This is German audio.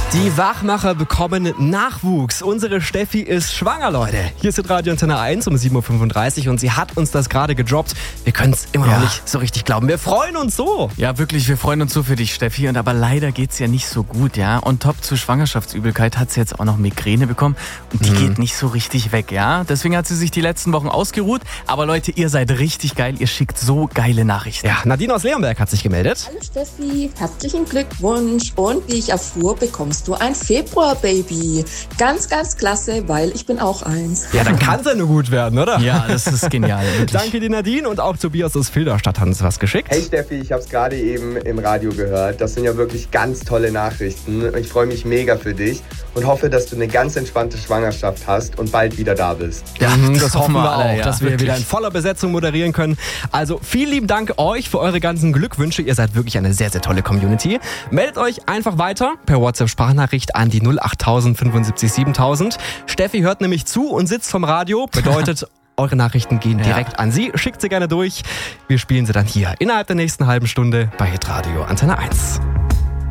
Die Wachmacher bekommen Nachwuchs. Unsere Steffi ist schwanger, Leute. Hier ist Radio Antenne 1 um 7.35 Uhr und sie hat uns das gerade gedroppt. Wir können es immer noch nicht so richtig glauben. Wir freuen uns so. Ja, wirklich, wir freuen uns so für dich, Steffi. Und aber leider geht's ja nicht so gut, ja. Und top zur Schwangerschaftsübelkeit hat sie jetzt auch noch Migräne bekommen. Und die geht nicht so richtig weg, ja. Deswegen hat sie sich die letzten Wochen ausgeruht. Aber Leute, ihr seid richtig geil. Ihr schickt so geile Nachrichten. Ja, Nadine aus Leonberg hat sich gemeldet. Hallo Steffi, herzlichen Glückwunsch. Und wie ich erfuhr, bekommst du ein Februar-Baby. Ganz, ganz klasse, weil ich bin auch eins. Ja, dann kann es ja nur gut werden, oder? Ja, das ist genial. Wirklich. Danke dir, Nadine. Und auch Tobias aus Filderstadt hat uns was geschickt. Hey Steffi, ich habe es gerade eben im Radio gehört. Das sind ja wirklich ganz tolle Nachrichten. Ich freue mich mega für dich und hoffe, dass du eine ganz entspannte Schwangerschaft hast und bald wieder da bist. Ja, das hoffen wir auch, alle, ja, dass wir wirklich wieder in voller Besetzung moderieren können. Also vielen lieben Dank euch für eure ganzen Glückwünsche. Ihr seid wirklich eine sehr, sehr tolle Community. Meldet euch einfach weiter per WhatsApp-Sprachnachricht an die 08000 75 7000. Steffi hört nämlich zu und sitzt vom Radio. Bedeutet, eure Nachrichten gehen direkt an sie. Schickt sie gerne durch. Wir spielen sie dann hier innerhalb der nächsten halben Stunde bei Hitradio Antenne 1.